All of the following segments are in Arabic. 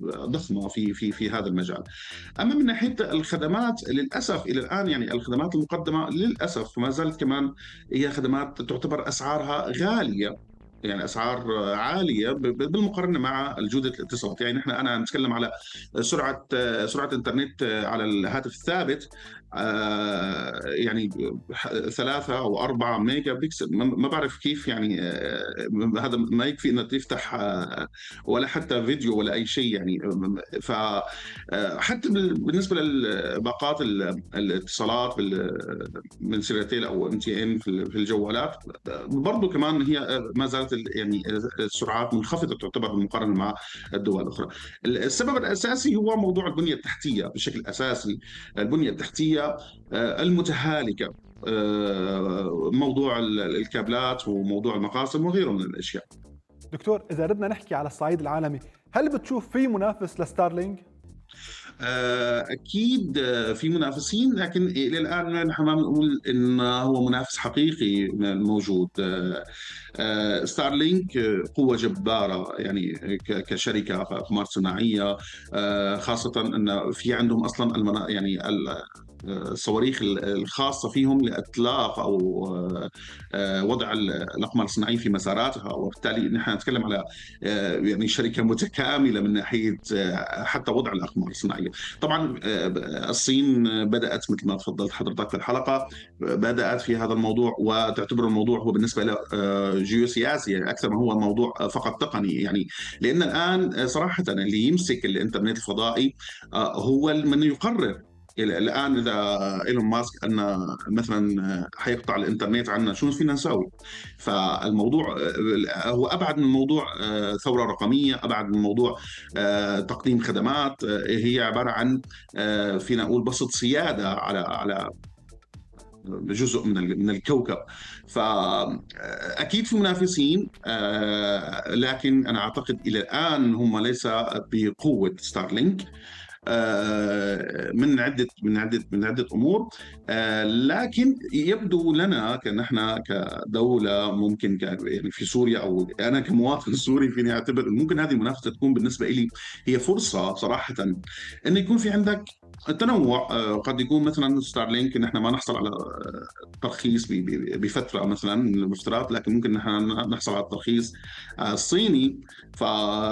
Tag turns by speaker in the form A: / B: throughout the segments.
A: ضخمة في هذا المجال. أما من ناحية الخدمات للأسف إلى الآن يعني الخدمات المقدمة للأسف ما زالت كمان هي خدمات تعتبر أسعارها غالية، يعني أسعار عالية بالمقارنة مع جودة الاتصالات. يعني أنا نتكلم على سرعة إنترنت على الهاتف الثابت، يعني 3 أو 4 ميجا بكسل، ما بعرف كيف يعني هذا ما يكفي إنك تفتح ولا حتى فيديو ولا أي شيء يعني. حتى بالنسبة لباقات الاتصالات من سيرتيل أو MTN في الجوالات برضو كمان هي ما زالت يعني السرعات منخفضة تعتبر بالمقارنة مع الدول الأخرى. السبب الأساسي هو موضوع البنية التحتية بشكل أساسي، البنية التحتية المتهالكة، موضوع الكابلات وموضوع المقاصم وغيره من الأشياء.
B: دكتور، إذا ردنا نحكي على الصعيد العالمي، هل بتشوف في منافس لستارلينك؟
A: أكيد في منافسين، لكن إلى الآن نحن ما بنقول إن هو منافس حقيقي موجود. ستارلينك قوة جبارة يعني كشركة أقمار صناعية، خاصة أن في عندهم أصلا يعني الصواريخ الخاصة فيهم لإطلاق أو وضع الأقمار الصناعية في مساراتها، وبالتالي نحن نتكلم على يعني شركة متكاملة من ناحية حتى وضع الأقمار الصناعية. طبعا الصين بدأت مثل ما تفضلت حضرتك في الحلقة، بدأت في هذا الموضوع وتعتبر الموضوع هو بالنسبة له جيوسياسي يعني أكثر ما هو موضوع فقط تقني يعني. لأن الآن صراحة اللي يمسك الإنترنت الفضائي هو من يقرر الآن إذا إيلون ماسك أن مثلا حيقطع الإنترنت عنا شو فينا نسوي. فالموضوع هو أبعد من موضوع ثورة رقمية، أبعد من موضوع تقديم خدمات، هي عبارة عن فينا نقول بسط سيادة على جزء من الكوكب. فأكيد في منافسين، لكن أنا أعتقد إلى الآن هم ليس بقوة ستارلينك من عدة امور. لكن يبدو لنا كنحن كدوله ممكن يعني في سوريا، او انا كمواطن سوري فيني اعتبر ممكن هذه المنافسه تكون بالنسبه لي هي فرصه صراحه ان يكون في عندك التنوع. قد يكون مثلا ستارلينك نحن ما نحصل على ترخيص بفتره مثلا من المفترض، لكن ممكن نحن نحصل على الترخيص الصيني. ف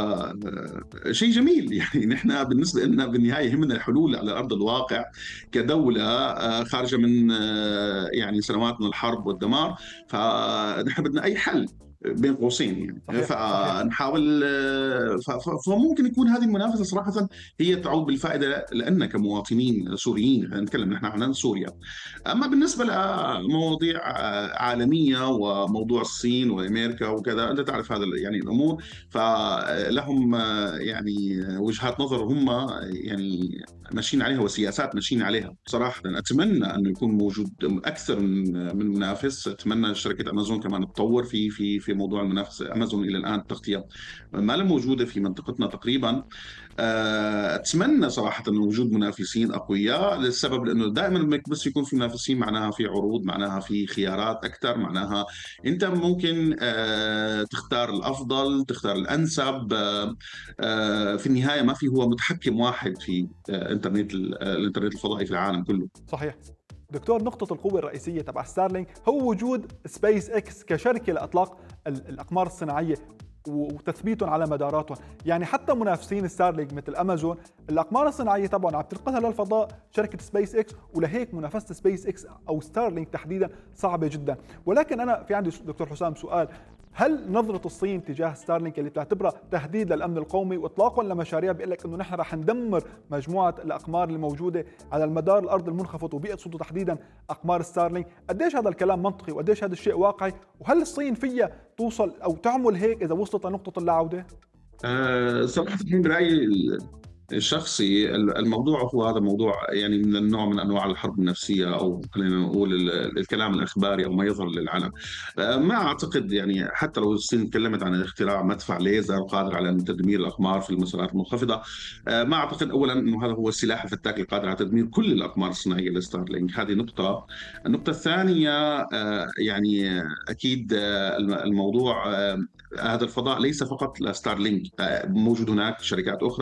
A: شيء جميل يعني نحن بالنسبه لنا بالنهايه يهمنا الحلول على ارض الواقع كدوله خارجه من يعني سنوات من الحرب والدمار. فنحن بدنا اي حل بين قوسين يعني.
B: صحيح.
A: فنحاول فممكن يكون هذه المنافسه صراحه هي تعود بالفائده لنا كمواطنين سوريين، نتكلم نحن عن سوريا. اما بالنسبه لمواضيع عالميه وموضوع الصين وامريكا وكذا انت تعرف هذا يعني الامور، فلهم يعني وجهات نظر هم يعني ماشيين عليها وسياسات ماشيين عليها. صراحه اتمنى انه يكون موجود اكثر من منافس. اتمنى شركه امازون كمان تطور في موضوع المنافسه. امازون الى الان التغطيه ما لها موجوده في منطقتنا تقريبا. اتمنى صراحه انه وجود منافسين اقوياء، للسبب لانه دائما لما بس يكون في منافسين معناها في عروض، معناها في خيارات اكثر، معناها انت ممكن تختار الافضل، تختار الانسب. في النهايه ما في هو متحكم واحد في الانترنت الفضائي في العالم كله.
B: صحيح. دكتور، نقطة القوة الرئيسية تبع ستارلينك هو وجود سبيس اكس كشركة لإطلاق الأقمار الصناعية وتثبيتهم على مداراتهم. يعني حتى منافسين ستارلينك مثل امازون الاقمار الصناعيه طبعا عم تنقلها للفضاء شركه سبيس اكس، ولهيك منافسه سبيس اكس او ستارلينك تحديدا صعبه جدا. ولكن انا في عندي دكتور حسام سؤال، هل نظرة الصين تجاه ستارلينك اللي بتعتبرها تهديد للأمن القومي وإطلاقهم لمشاريع بيقول لك إنه نحن رح ندمر مجموعة الأقمار الموجودة على المدار الأرض المنخفض وبيقصدوا تحديدا أقمار ستارلينك، قديش هذا الكلام منطقي وقديش هذا الشيء واقعي؟ وهل الصين فيها توصل أو تعمل هيك إذا وصلت لنقطة اللاعودة؟
A: صراحة من برأيي الشخصي الموضوع هو هذا موضوع يعني من النوع من انواع الحرب النفسيه، او خلينا نقول الكلام الاخباري او ما يظهر للعلن. ما اعتقد يعني حتى لو الصين تكلمت عن اختراع مدفع ليزر قادر على تدمير الاقمار في المسارات المنخفضه، ما اعتقد اولا انه هذا هو السلاح الفتاك القادر على تدمير كل الاقمار الصناعيه لستارلينك. هذه نقطه. النقطه الثانيه يعني اكيد الموضوع هذا الفضاء ليس فقط لستارلينك، موجود هناك شركات اخرى